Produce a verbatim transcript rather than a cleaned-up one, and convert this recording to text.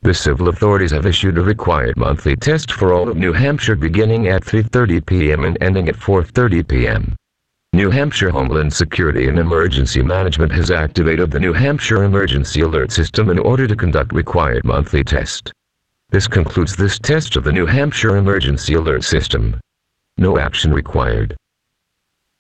The civil authorities have issued a required monthly test for all of New Hampshire beginning at three thirty p m and ending at four thirty p m New Hampshire Homeland Security and Emergency Management has activated the New Hampshire Emergency Alert System in order to conduct required monthly test. This concludes this test of the New Hampshire Emergency Alert System. No action required.